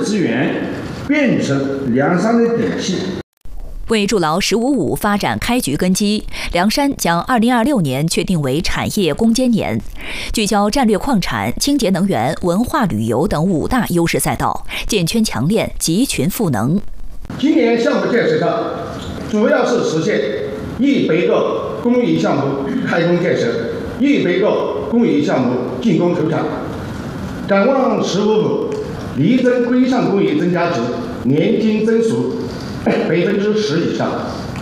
资源变成梁山的底气。 为筑牢“15+5”发展开局根基，凉山将2026年确定为产业攻坚年，聚焦战略矿产、清洁能源、文化旅游等5大优势赛道，建圈强链，集群赋能。 今年项目建设上，主要是实现100个公益项目开工建设，100个公益项目竣工投产。展望“15+5”，力争规上公益增加值年均增速10%以上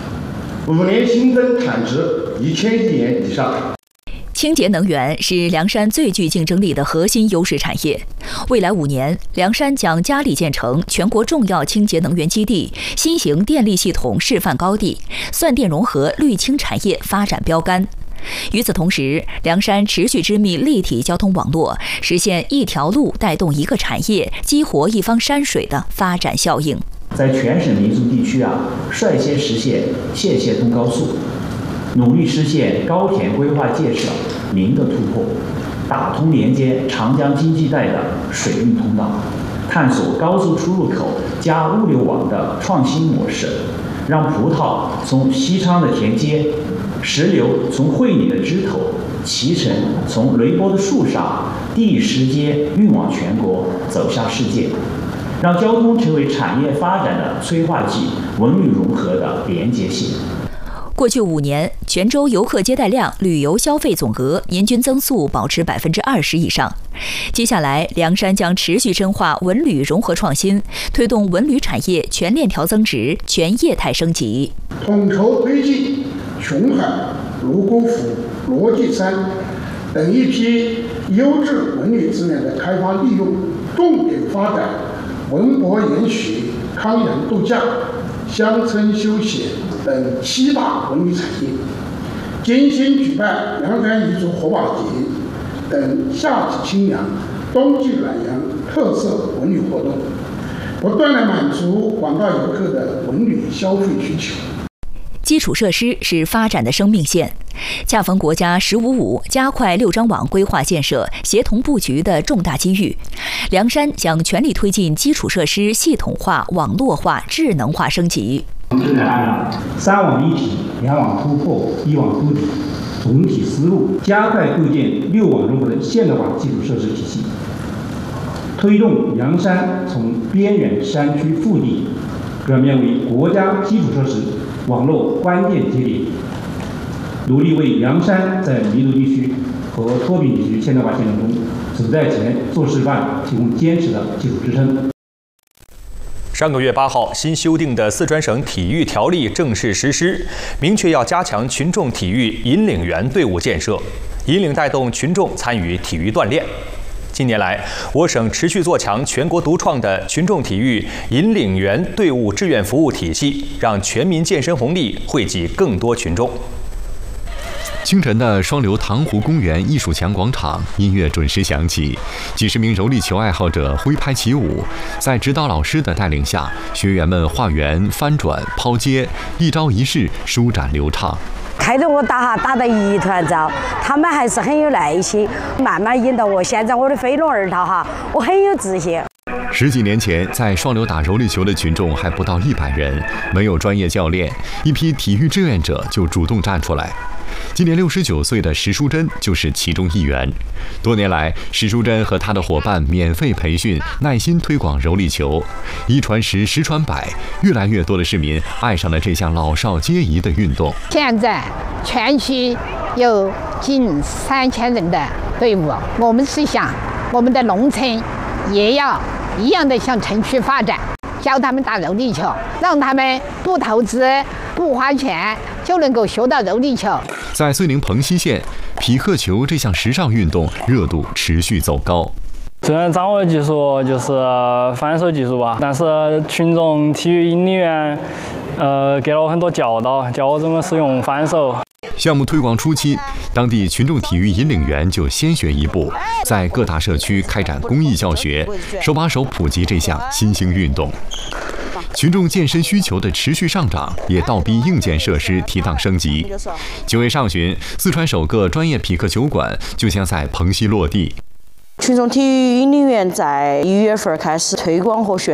，5年新增产值1000亿元以上。 清洁能源是凉山最具竞争力的核心优势产业。未来5年，凉山将加力建成全国重要清洁能源基地、新型电力系统示范高地、算电融合绿氢产业发展标杆。与此同时，凉山持续织密立体交通网络，实现一条路带动一个产业，激活一方山水的发展效应。 在全省民族地区率先实现县线通高速，努力实现高铁规划建设零的突破，打通连接长江经济带的水运通道，探索高速出入口加物流网的创新模式，让葡萄从西昌的田间，石榴从会里的枝头，脐橙从雷波的树上，第一时间运往全国，走向世界，让交通成为产业发展的催化剂，文旅融合的连接性。 过去5年，泉州游客接待量、旅游消费总额年均增速保持20%以上。接下来，凉山将持续深化文旅融合创新，推动文旅产业全链条增值、全业态升级。 统筹推进琼海、泸沽湖、罗辑山等一批优质文旅资源的开发利用，重点发展文博研学、康养度假、乡村休闲等7大文旅产业，精心举办凉山彝族火把节等夏季清凉、冬季暖阳特色文旅活动，不断地满足广大游客的文旅消费需求。 基础设施是发展的生命线，恰逢国家“15+5”加快6张网规划建设、协同布局的重大机遇，凉山将全力推进基础设施系统化、网络化、智能化升级。 正在按照3网一体、2网突破、1网突底总体思路，加快构建6网融合的现代化基础设施体系，推动凉山从边远山区腹地转变为国家基础设施网络关键节点，努力为凉山在民族地区和脱贫地区现代化建设中走在前、做示范提供坚实的基础支撑。 上个月8号，新修订的四川省体育条例正式实施，明确要加强群众体育引领员队伍建设，引领带动群众参与体育锻炼。近年来，我省持续做强全国独创的群众体育引领员队伍志愿服务体系，让全民健身红利惠及更多群众。 清晨的双流塘湖公园艺术墙广场，音乐准时响起，几十名柔力球爱好者挥拍起舞，在指导老师的带领下，学员们画圆、翻转、抛接，一招一式舒展流畅。 开着我打得一团糟，他们还是很有耐心，慢慢引导我。现在我的飞龙而逃我很有自信。 10几年前，在双流打柔力球的群众还不到100人，没有专业教练，一批体育志愿者就主动站出来。今年69岁的石淑珍就是其中一员。多年来，石淑珍和她的伙伴免费培训，耐心推广柔力球，一传十，十传百，越来越多的市民爱上了这项老少皆宜的运动。 现在全区有近3000人的队伍，我们是想我们的农村也要一样的向城区发展，教他们打柔力球，让他们不投资、不花钱就能够学到柔力球。 在遂宁蓬溪县，匹克球这项时尚运动热度持续走高。 虽然掌握的技术就是反手技术吧，但是群众体育引领员给了我很多教导，教我怎么使用反手。 项目推广初期，当地群众体育引领员就先学一步，在各大社区开展公益教学，手把手普及这项新兴运动。群众健身需求的持续上涨，也倒逼硬件设施提档升级。9月上旬，四川首个专业匹克球馆就将在蓬溪落地。 群众体育引领员在1月份开始推广和宣